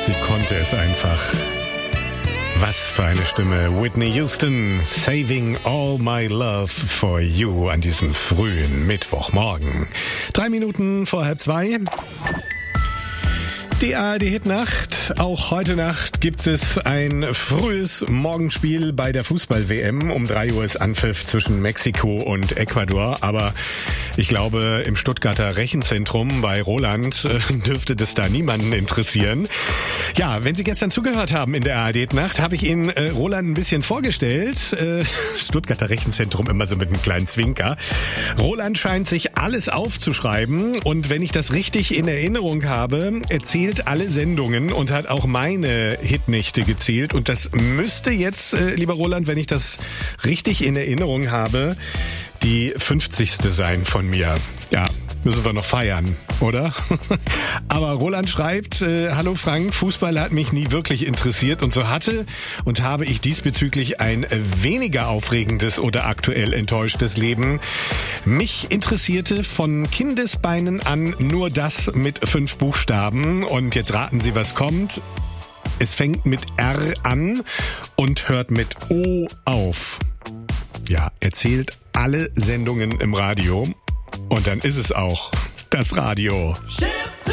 Sie konnte es einfach. Was für eine Stimme. Whitney Houston, Saving All My Love for You an diesem frühen Mittwochmorgen. 3 Minuten vor 1:30. Die ARD-Hitnacht. Auch heute Nacht gibt es ein frühes Morgenspiel bei der Fußball-WM. Um 3 Uhr ist Anpfiff zwischen Mexiko und Ecuador. Aber ich glaube, im Stuttgarter Rechenzentrum bei Roland dürfte das da niemanden interessieren. Ja, wenn Sie gestern zugehört haben in der ARD-Nacht, habe ich Ihnen Roland ein bisschen vorgestellt. Stuttgarter Rechenzentrum immer so mit einem kleinen Zwinker. Roland scheint sich alles aufzuschreiben. Und wenn ich das richtig in Erinnerung habe, erzählt alle Sendungen und hat auch meine Hitnächte gezählt. Und das müsste jetzt, lieber Roland, wenn ich das richtig in Erinnerung habe, die 50. sein von mir. Ja, müssen wir noch feiern, oder? Aber Roland schreibt, hallo Frank, Fußball hat mich nie wirklich interessiert und so hatte und habe ich diesbezüglich ein weniger aufregendes oder aktuell enttäuschtes Leben. Mich interessierte von Kindesbeinen an nur das mit 5 Buchstaben und jetzt raten Sie, was kommt. Es fängt mit R an und hört mit O auf. Ja, erzählt alle Sendungen im Radio und dann ist es auch das Radio.